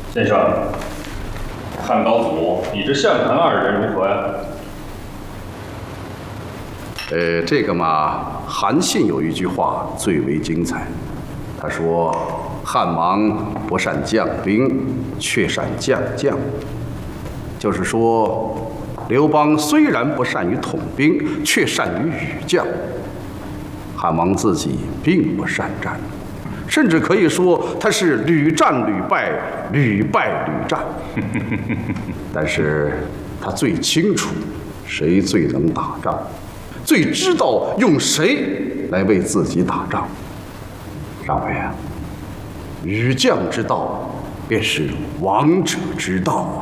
先生，汉高祖比之项韩二人如何呀？ 这个嘛，韩信有一句话最为精彩，他说：“汉王不善将兵，却善将将。”就是说，刘邦虽然不善于统兵，却善于语将。汉王自己并不善战，甚至可以说他是屡战屡败，屡败屡战。但是他最清楚谁最能打仗，最知道用谁来为自己打仗。上尉啊，语将之道便是王者之道啊！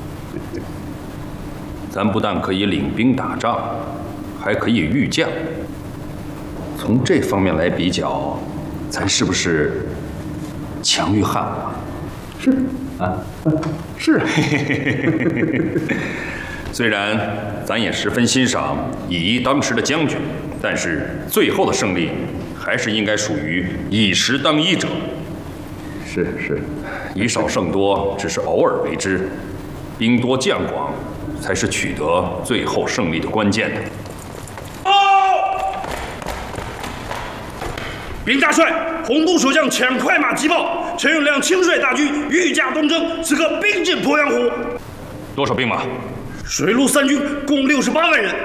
咱不但可以领兵打仗，还可以御将。从这方面来比较，咱是不是强于汉王？ 是啊，是。 虽然咱也十分欣赏以一当十的将军，但是最后的胜利还是应该属于以十当一者。 是， 以少胜多只是偶尔为之，兵多将广才是取得最后胜利的关键的。 禀大帅，洪都守将遣快马急报，陈友谅亲率大军御驾东征，此刻兵至鄱阳湖。 多少兵马？ 水陆三军共68万人。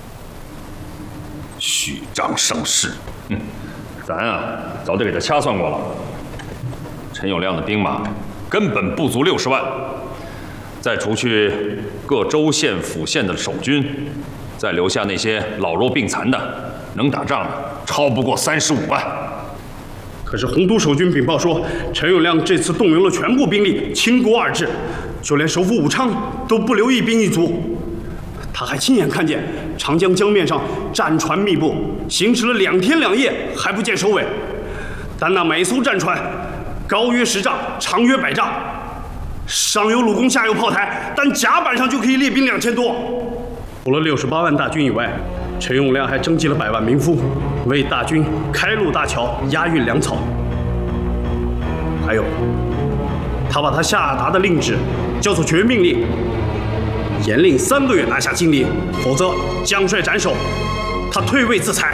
虚张声势，咱啊早就给他掐算过了，陈友谅的兵马根本不足60万，再除去各州县府县的守军，再留下那些老弱病残的，能打仗的超不过35万。 可是洪都守军禀报说，陈友谅这次动员了全部兵力，倾国而至，就连首府武昌都不留一兵一卒。他还亲眼看见长江江面上战船密布，行驶了2天2夜还不见收尾。但那每艘战船高约10丈，长约100丈，上有鲁弓，下有炮台，单甲板上就可以列兵2000多。除了68万大军以外，陈友谅还征集了100万民夫，为大军开路搭桥，押运粮草。还有，他把他下达的令旨叫做绝命令，严令3个月拿下金陵，否则将帅斩首，他退位自裁。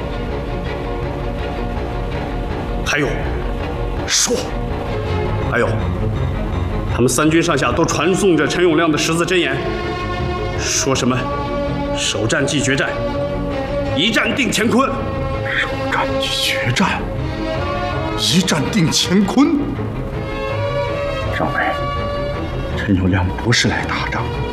还有，他们3军上下都传颂着陈友谅的10字真言，说什么首战即决战，一战定乾坤。 首战即决战，一战定乾坤。上尉，陈友谅不是来打仗的，